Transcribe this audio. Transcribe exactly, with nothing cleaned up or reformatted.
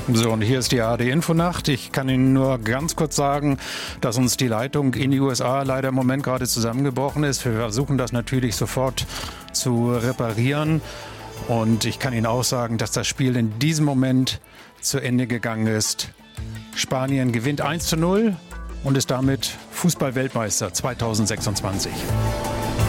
So, und hier ist die A R D-Infonacht. Ich kann Ihnen nur ganz kurz sagen, dass uns die Leitung in die U S A leider im Moment gerade zusammengebrochen ist. Wir versuchen das natürlich sofort zu reparieren. Und ich kann Ihnen auch sagen, dass das Spiel in diesem Moment zu Ende gegangen ist. Spanien gewinnt eins zu null und ist damit Fußball-Weltmeister zweitausendsechsundzwanzig.